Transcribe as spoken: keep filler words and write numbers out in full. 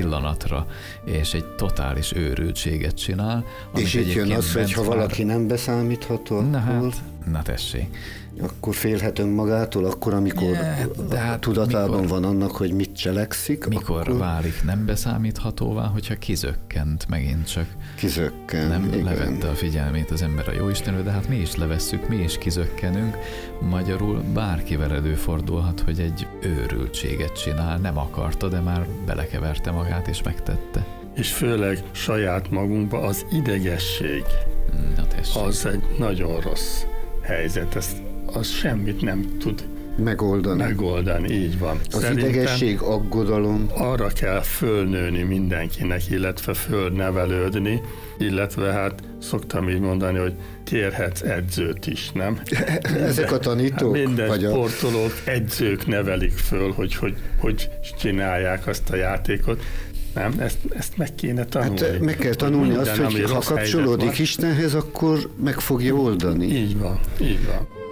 pillanatra, és egy totális őrültséget csinál. És itt jön az, hogy ha valaki nem beszámítható, na akkor... Hát, na tessék. Akkor félhet önmagától, akkor, amikor de hát tudatában mikor, van annak, hogy mit cselekszik. Mikor akkor... válik nem beszámíthatóvá, hogyha kizökkent megint csak. Kizökken, Nem igen. levette a figyelmét az ember a jóistenről, de hát mi is levesszük, mi is kizökkenünk. Magyarul bárkivel előfordulhat, hogy egy őrültséget csinál, nem akarta, de már belekeverte magát és megtette. És főleg saját magunkba az idegesség, na tessék. Az egy nagyon rossz helyzet, ezt, az semmit nem tud megoldani. Megoldani, így van. Az Szerintem idegesség, aggodalom. Arra kell fölnőni mindenkinek, illetve fölnevelődni, illetve hát szoktam így mondani, hogy kérhetsz edzőt is, nem? Ezek a tanítók? Hát minden vagy sportolók, a... edzők nevelik föl, hogy, hogy hogy csinálják azt a játékot. Nem, ezt, ezt meg kéne tanulni. Hát meg kell tanulni minden, azt, hogy ha kapcsolódik Istenhez, akkor meg fogja oldani. Így van, így van.